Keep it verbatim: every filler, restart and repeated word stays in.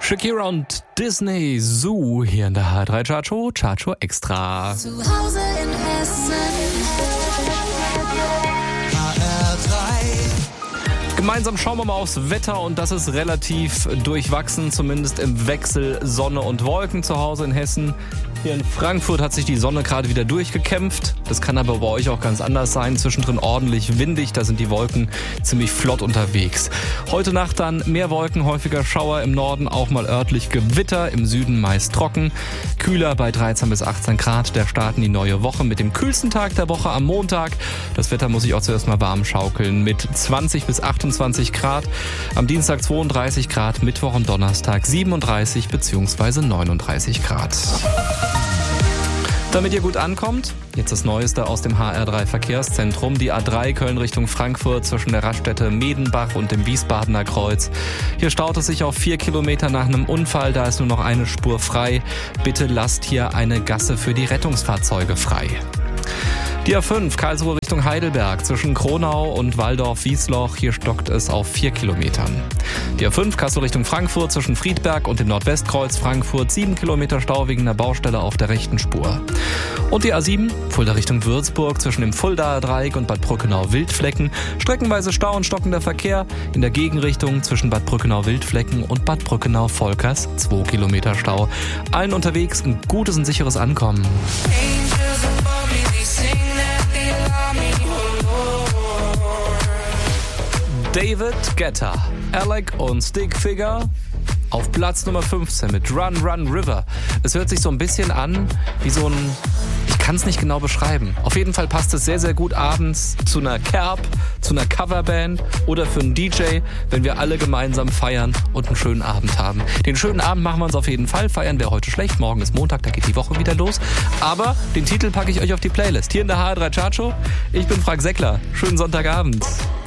Shakira und Disney Zoo hier in der H drei Chartshow, Chartshow Extra. Zu Hause in Hessen. H R drei. Gemeinsam schauen wir mal aufs Wetter und das ist relativ durchwachsen, zumindest im Wechsel Sonne und Wolken zu Hause in Hessen. Hier in Frankfurt hat sich die Sonne gerade wieder durchgekämpft. Das kann aber bei euch auch ganz anders sein. Zwischendrin ordentlich windig, da sind die Wolken ziemlich flott unterwegs. Heute Nacht dann mehr Wolken, häufiger Schauer, im Norden auch mal örtlich Gewitter, im Süden meist trocken. Kühler bei dreizehn bis achtzehn Grad. Der Start in die neue Woche mit dem kühlsten Tag der Woche am Montag. Das Wetter muss sich auch zuerst mal warm schaukeln mit zwanzig bis achtundzwanzig Grad. Am Dienstag zweiunddreißig Grad, Mittwoch und Donnerstag siebenunddreißig bzw. neununddreißig Grad. Damit ihr gut ankommt, jetzt das Neueste aus dem H R drei Verkehrszentrum. Die A drei Köln Richtung Frankfurt zwischen der Raststätte Medenbach und dem Wiesbadener Kreuz. Hier staut es sich auf vier Kilometer nach einem Unfall. Da ist nur noch eine Spur frei. Bitte lasst hier eine Gasse für die Rettungsfahrzeuge frei. Die A fünf Karlsruhe Richtung Heidelberg zwischen Kronau und Walldorf-Wiesloch. Hier stockt es auf vier Kilometern. Die A fünf Kassel Richtung Frankfurt zwischen Friedberg und dem Nordwestkreuz Frankfurt. sieben Kilometer Stau wegen einer Baustelle auf der rechten Spur. Und die A sieben Fulda Richtung Würzburg zwischen dem Fuldaer Dreieck und Bad Brückenau-Wildflecken. Streckenweise Stau und stockender Verkehr. In der Gegenrichtung zwischen Bad Brückenau-Wildflecken und Bad Brückenau-Volkers. zwei Kilometer Stau. Allen unterwegs ein gutes und sicheres Ankommen. David Guetta, Alec und Stickfigure auf Platz Nummer fünfzehn mit Run Run River. Es hört sich so ein bisschen an wie so ein, ich kann es nicht genau beschreiben. Auf jeden Fall passt es sehr, sehr gut abends zu einer Kerb, zu einer Coverband oder für einen D J, wenn wir alle gemeinsam feiern und einen schönen Abend haben. Den schönen Abend machen wir uns auf jeden Fall. Feiern wäre heute schlecht. Morgen ist Montag, da geht die Woche wieder los. Aber den Titel packe ich euch auf die Playlist. Hier in der H R drei Chartshow. Ich bin Frank Seckler. Schönen Sonntagabend.